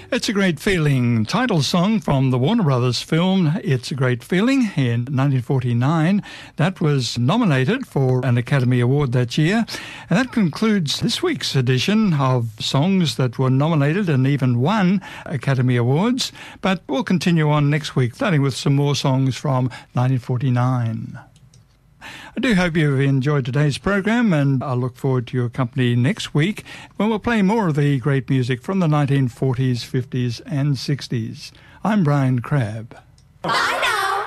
It's a Great Feeling, title song from the Warner Brothers film It's a Great Feeling in 1949. That was nominated for an Academy Award that year. And that concludes this week's edition of songs that were nominated and even won Academy Awards. But we'll continue on next week, starting with some more songs from 1949. I do hope you've enjoyed today's program, and I look forward to your company next week when we'll play more of the great music from the 1940s, 50s and 60s. I'm Brian Crabb. Bye now.